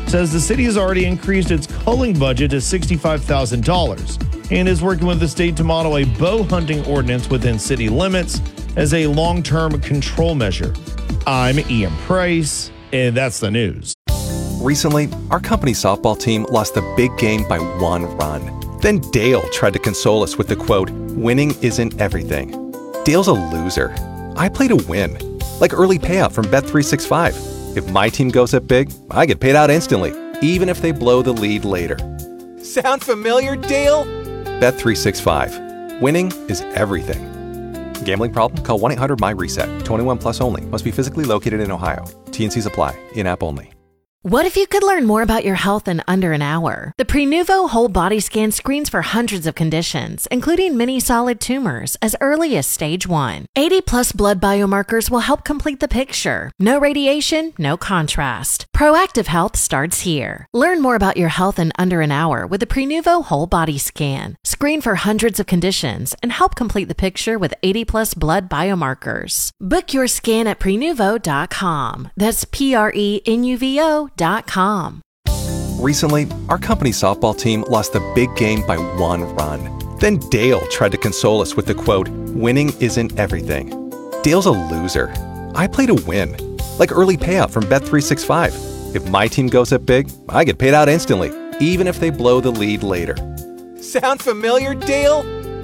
says the city has already increased its culling budget to $65,000 and is working with the state to model a bow hunting ordinance within city limits as a long-term control measure. I'm Ian Price, and that's the news. Recently, our company's softball team lost the big game by 1 run. Then Dale tried to console us with the quote, "Winning isn't everything." Dale's a loser. I play to win, like early payout from Bet365. If my team goes up big, I get paid out instantly, even if they blow the lead later. Sound familiar, Dale? Bet365. Winning is everything. Gambling problem? Call 1-800-MY-RESET. 21 plus only. Must be physically located in Ohio. T&Cs apply. In-app only. What if you could learn more about your health in under an hour? The Prenuvo Whole Body Scan screens for hundreds of conditions, including many solid tumors, as early as stage 1. 80-plus blood biomarkers will help complete the picture. No radiation, no contrast. Proactive health starts here. Learn more about your health in under an hour with the Prenuvo Whole Body Scan. Screen for hundreds of conditions and help complete the picture with 80-plus blood biomarkers. Book your scan at Prenuvo.com. That's Prenuvo.com. Recently, our company's softball team lost the big game by 1 run. Then Dale tried to console us with the quote, "Winning isn't everything." Dale's a loser. I play to win, like early payout from Bet365. If my team goes up big, I get paid out instantly, even if they blow the lead later. Sound familiar, Dale?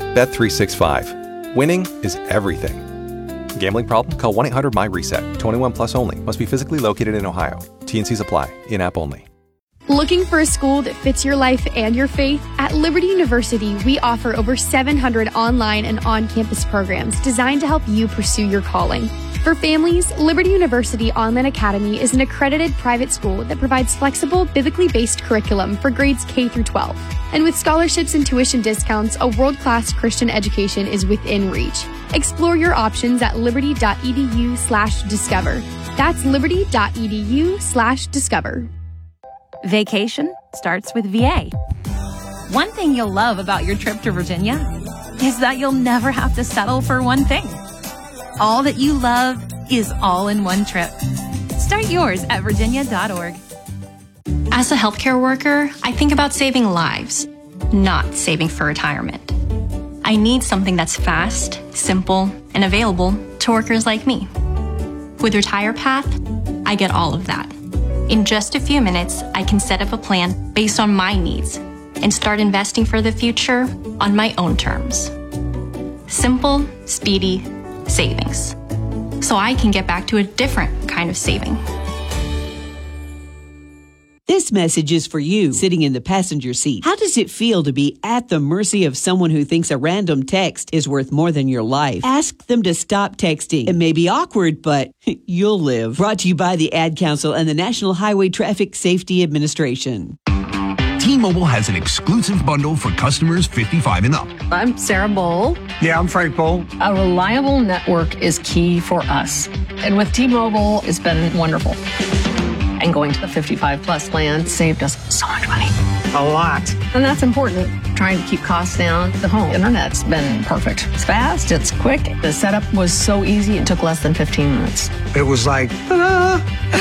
Bet365. Winning is everything. Gambling problem? Call 1-800-MY-RESET. 21 plus only. Must be physically located in Ohio. T&Cs apply. In-app only. Looking for a school that fits your life and your faith? At Liberty University, we offer over 700 online and on-campus programs designed to help you pursue your calling. For families, Liberty University Online Academy is an accredited private school that provides flexible, biblically based curriculum for grades K through 12. And with scholarships and tuition discounts, a world-class Christian education is within reach. Explore your options at liberty.edu/discover. That's liberty.edu/discover. Vacation starts with VA. One thing you'll love about your trip to Virginia is that you'll never have to settle for one thing. All that you love is all in one trip. Start yours at virginia.org. As a healthcare worker, I think about saving lives, not saving for retirement. I need something that's fast, simple, and available to workers like me. With RetirePath, I get all of that. In just a few minutes, I can set up a plan based on my needs and start investing for the future on my own terms. Simple, speedy savings. So I can get back to a different kind of saving. This message is for you, sitting in the passenger seat. How does it feel to be at the mercy of someone who thinks a random text is worth more than your life? Ask them to stop texting. It may be awkward, but you'll live. Brought to you by the Ad Council and the National Highway Traffic Safety Administration. T-Mobile has an exclusive bundle for customers 55 and up. I'm Sarah Bowl. Yeah, I'm Frank Bowl. A reliable network is key for us. And with T-Mobile, it's been wonderful. And going to the 55 plus plan saved us so much money. A lot. And that's important. Trying to keep costs down. The home internet's been perfect. It's fast, it's quick. The setup was so easy, it took less than 15 minutes. It was like, ta-da!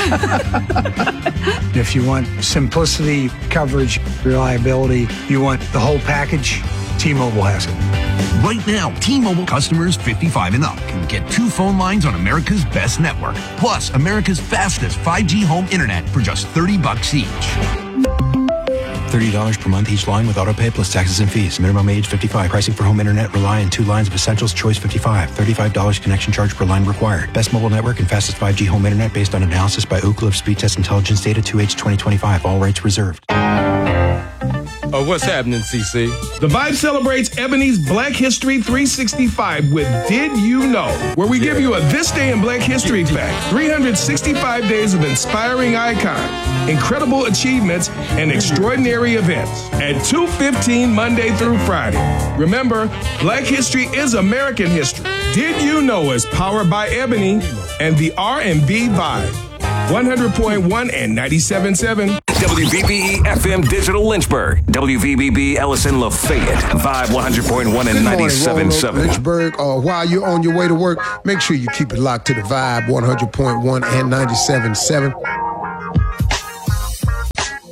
If you want simplicity, coverage, reliability, you want the whole package, T-Mobile has it. Right now, T-Mobile customers 55 and up can get 2 phone lines on America's best network, plus America's fastest 5G home internet for just $30 each. $30 per month each line with autopay plus taxes and fees. Minimum age 55. Pricing for home internet rely on 2 lines of Essentials Choice 55. $35 connection charge per line required. Best mobile network and fastest 5G home internet based on analysis by Ookla of Speed Test Intelligence data 2H 2025. All rights reserved. What's happening, CC? The Vibe celebrates Ebony's Black History 365 with Did You Know? Where we give you a This Day in Black History fact. 365 days of inspiring icons, incredible achievements, and extraordinary events. At 2:15 Monday through Friday. Remember, Black History is American history. Did You Know is powered by Ebony and the R&B Vibe. 100.1 and 97.7. WVBE FM Digital Lynchburg. WVBB Ellison Lafayette. Vibe 100.1 and 97.7. Lynchburg, while you're on your way to work, make sure you keep it locked to the Vibe 100.1 and 97.7.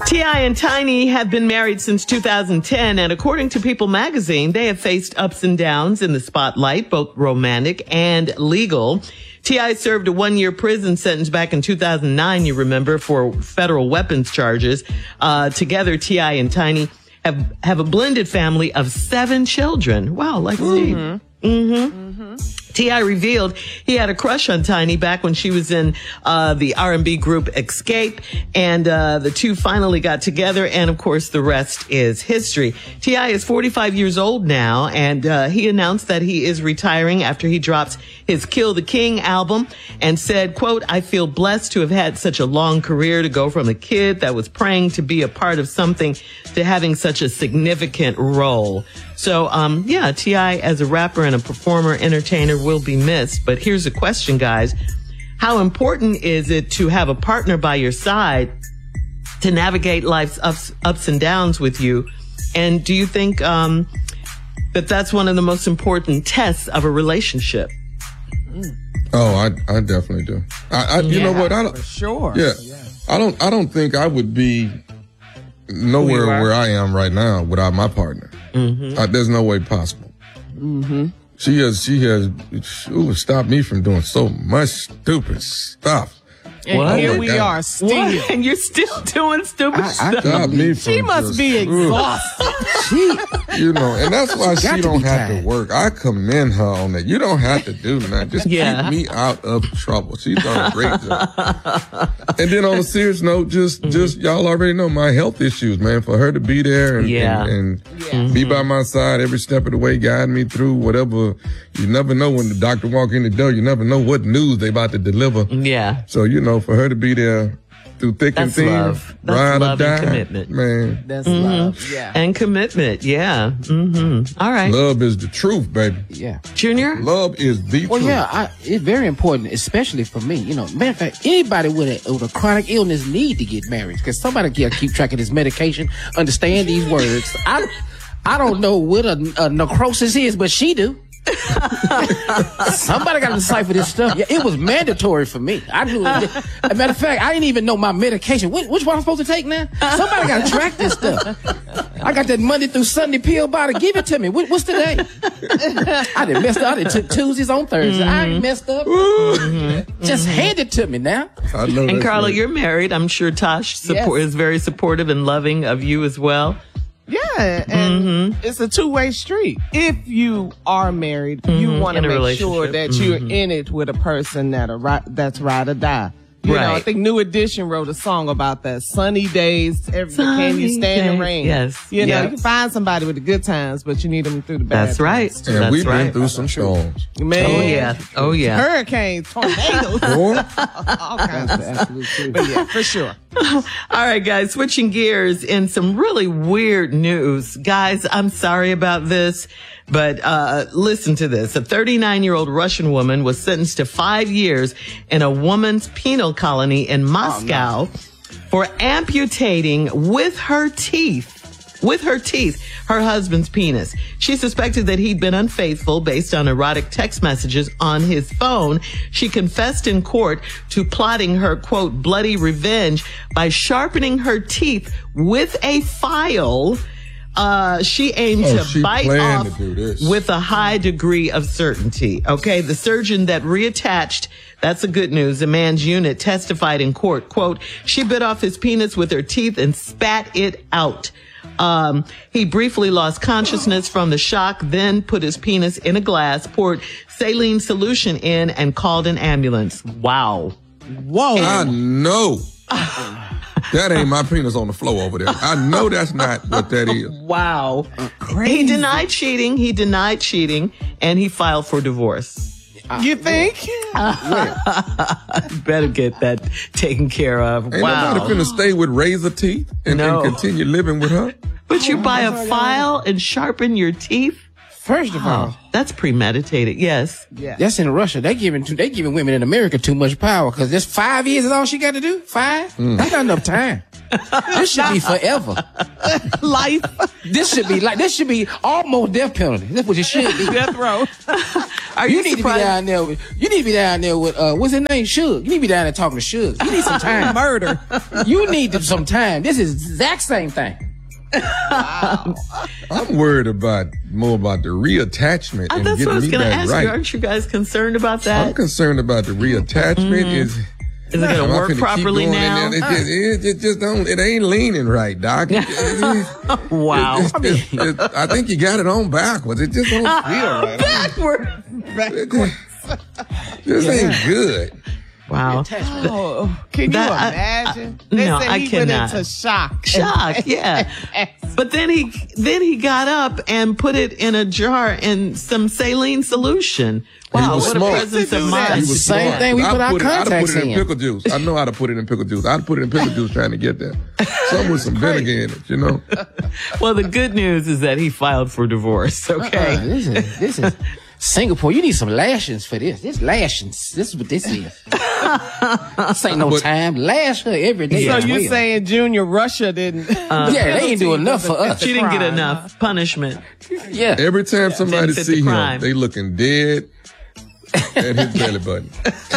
T.I. and Tiny have been married since 2010, and according to People magazine, they have faced ups and downs in the spotlight, both romantic and legal. T.I. served a 1-year prison sentence back in 2009, you remember, for federal weapons charges. Together, T.I. and Tiny have a blended family of 7 children. Wow, like Steve. T.I. revealed he had a crush on Tiny back when she was in the R&B group Escape, and the two finally got together, and of course the rest is history. T.I. is 45 years old now, and he announced that he is retiring after he dropped his Kill the King album, and said, quote, "I feel blessed to have had such a long career, to go from a kid that was praying to be a part of something to having such a significant role." So, T.I. as a rapper and a performer, entertainer will be missed. But here's a question, guys. How important is it to have a partner by your side to navigate life's ups and downs with you? And do you think that that's one of the most important tests of a relationship? Oh, I definitely do. You know what? I don't, for sure. Yeah. I don't think I would be nowhere where I am right now without my partner. There's no way possible. She has stopped me from doing so much stupid stuff. And here we are still. What? And you're still doing stupid stuff. Stop me from She must be exhausted. And that's why she don't have to work. I commend her on that. You don't have to do that. Just keep me out of trouble. She's done a great job. And then on a serious note, just y'all already know my health issues, man. For her to be there and be by my side every step of the way, guiding me through whatever. You never know when the doctor walk in the door. You never know what news they about to deliver. Yeah. So, for her to be there through thick and thin, love. That's ride love or die, and commitment. Man. That's love. Yeah. And commitment. Yeah. All right. Love is the truth, baby. Yeah. Junior? Love is the truth. Well, yeah, it's very important, especially for me. Matter of fact, anybody with a chronic illness need to get married, because somebody got to keep track of this medication, understand these words. I don't know what a necrosis is, but she do. Somebody got to decipher this stuff. Yeah, it was mandatory for me. I knew it. As a matter of fact, I didn't even know my medication. Which one I'm supposed to take now? Somebody got to track this stuff. I got that Monday through Sunday pill bottle. Give it to me. What's today? I didn't mess up. I didn't took Tuesdays on Thursday. I ain't messed up. Just hand it to me now. And Carla, right. You're married. I'm sure Tosh is very supportive and loving of you as well. Yeah, and it's a two-way street. If you are married, you want to make sure that you're in it with a person that's ride or die. You know, I think New Edition wrote a song about that. Sunny days, can you stand the rain? Yes. You can find somebody with the good times, but you need them through the bad That's right. times. And we've been through some storms. Man. Oh, yeah. Hurricanes, tornadoes. All kinds of absolute truth. But yeah, for sure. All right, guys, switching gears in some really weird news. Guys, I'm sorry about this, but listen to this. A 39-year-old Russian woman was sentenced to 5 years in a woman's penal colony in Moscow for amputating with her teeth, her husband's penis. She suspected that he'd been unfaithful based on erotic text messages on his phone. She confessed in court to plotting her, quote, bloody revenge by sharpening her teeth with a file. She aimed to bite off with a high degree of certainty. Okay. The surgeon that reattached, that's the good news, the man's unit testified in court, quote, she bit off his penis with her teeth and spat it out. He briefly lost consciousness from the shock, then put his penis in a glass, poured saline solution in, and called an ambulance. Wow. Whoa. I know. That ain't my penis on the floor over there. I know that's not what that is. Wow. Crazy. He denied cheating, and he filed for divorce. You think? Better get that taken care of. Ain't nobody finna stay with razor teeth and continue living with her. But you buy a file and sharpen your teeth? First of all, that's premeditated. Yes. Yeah. That's in Russia. They giving women in America too much power, because this 5 years is all she got to do. 5? That's not enough time. This should be forever. Life. This should be almost death penalty. That's what it should be. Death row. You need to be down there with what's his name? Suge. You need to be down there talking to Suge. You need some time. Murder. You need some time. This is the exact same thing. Wow. I'm worried more about the reattachment and that's getting what I was me going to back ask right. you. Aren't you guys concerned about that? I'm concerned about the reattachment. Is it going to work properly now? It ain't leaning right, Doc. Wow. I think you got it on backwards. It just don't feel right. Backwards. This ain't good. Wow. Can you imagine? They no, said I he cannot. went into shock. Shock, yeah. But then he got up and put it in a jar in some saline solution. Wow, what smart. a presence of mind. It's the same thing we put our contacts in. Pickle juice. I know how to put it in pickle juice. I'd put it in pickle juice trying to get there. Some with some vinegar in it, you know. Well, the good news is that he filed for divorce. Okay. This is Singapore. You need some lashings for this. This lashings. This is what this is. This ain't no time. Lash her every day. So you're saying Junior Russia didn't? Yeah, they ain't do enough for us. She didn't get enough punishment. Yeah. Every time somebody Didn't fit see the him, crime. they looking dead at his belly button.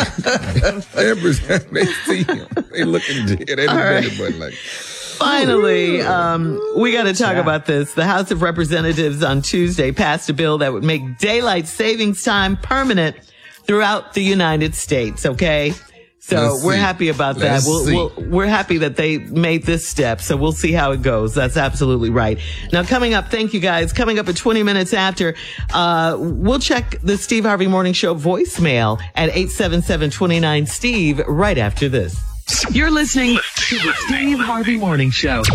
Every time they see him, they looking dead at his belly button like. Finally, we got to talk about this. The House of Representatives on Tuesday passed a bill that would make daylight savings time permanent throughout the United States. Okay. So we're happy about that. We're happy that they made this step. So we'll see how it goes. That's absolutely right. Now, coming up, thank you guys. Coming up at 20 minutes after, we'll check the Steve Harvey Morning Show voicemail at 877-29-STEVE right after this. You're listening to the Steve Harvey Morning Show.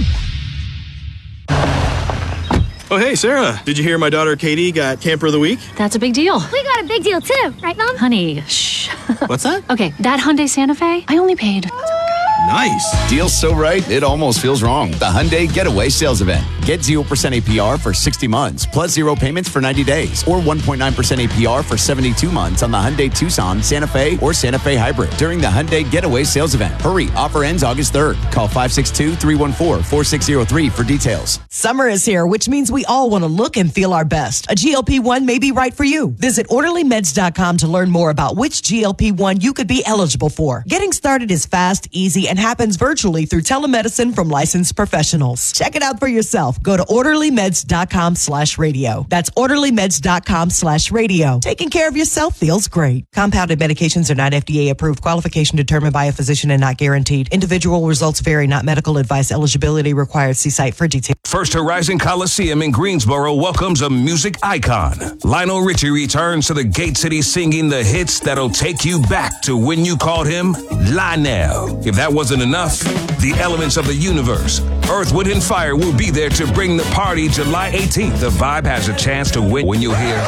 Oh, hey, Sarah. Did you hear my daughter Katie got Camper of the Week? That's a big deal. We got a big deal too, right, Mom? Honey, shh. What's that? Okay, that Hyundai Santa Fe, I only paid. Nice. Deal's so right, it almost feels wrong. The Hyundai Getaway Sales Event. Get 0% APR for 60 months, plus 0 payments for 90 days, or 1.9% APR for 72 months on the Hyundai Tucson, Santa Fe, or Santa Fe Hybrid during the Hyundai Getaway Sales Event. Hurry, offer ends August 3rd. Call 562-314-4603 for details. Summer is here, which means we all want to look and feel our best. A GLP-1 may be right for you. Visit OrderlyMeds.com to learn more about which GLP-1 you could be eligible for. Getting started is fast, easy, and happens virtually through telemedicine from licensed professionals. Check it out for yourself. Go to OrderlyMeds.com/radio. That's OrderlyMeds.com/radio. Taking care of yourself feels great. Compounded medications are not FDA approved. Qualification determined by a physician and not guaranteed. Individual results vary, not medical advice. Eligibility required. See site for details. First Horizon Coliseum in Greensboro welcomes a music icon. Lionel Richie returns to the Gate City singing the hits that'll take you back to when you called him Lionel. If that wasn't enough, the elements of the universe, Earth, Wind, and Fire will be there to bring the party July 18th. The Vibe has a chance to win when you hear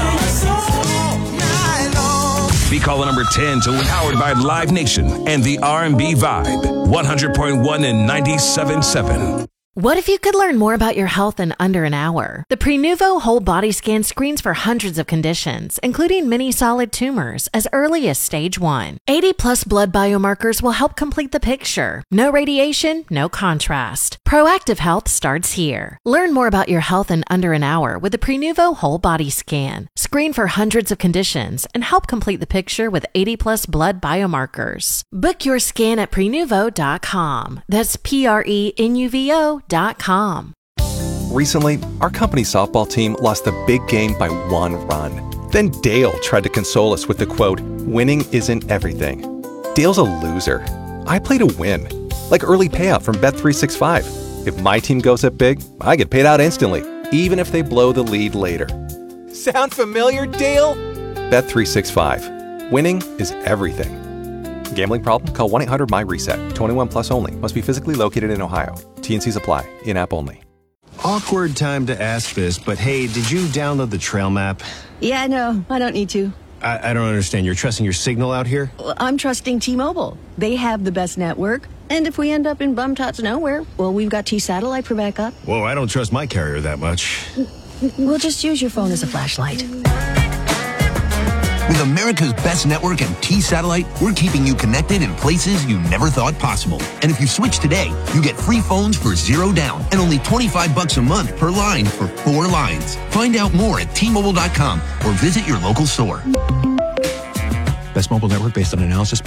Be caller number 10 to Powered by Live Nation and the R&B Vibe. 100.1 and 97.7. What if you could learn more about your health in under an hour? The Prenuvo Whole Body Scan screens for hundreds of conditions, including many solid tumors, as early as stage 1. 80+ blood biomarkers will help complete the picture. No radiation, no contrast. Proactive health starts here. Learn more about your health in under an hour with the Prenuvo Whole Body Scan. Screen for hundreds of conditions and help complete the picture with 80+ blood biomarkers. Book your scan at Prenuvo.com. That's Prenuvo.com. Recently, our company softball team lost the big game by 1 run. Then Dale tried to console us with the quote, "Winning isn't everything." Dale's a loser. I play to win. Like early payout from Bet365. If my team goes up big, I get paid out instantly, even if they blow the lead later. Sound familiar, Dale? Bet365. Winning is everything. Gambling problem? Call 1-800-MY-RESET. 21 plus only. Must be physically located in Ohio. T&Cs apply. In-app only. Awkward time to ask this, but hey, did you download the trail map? Yeah, no, I don't need to. I don't understand. You're trusting your signal out here? Well, I'm trusting T-Mobile. They have the best network. And if we end up in bum-tots nowhere, well, we've got T-Satellite for backup. Whoa, I don't trust my carrier that much. We'll just use your phone as a flashlight. With America's best network and T-Satellite, we're keeping you connected in places you never thought possible. And if you switch today, you get free phones for $0 down and only $25 a month per line for 4 lines. Find out more at T-Mobile.com or visit your local store. Best mobile network based on analysis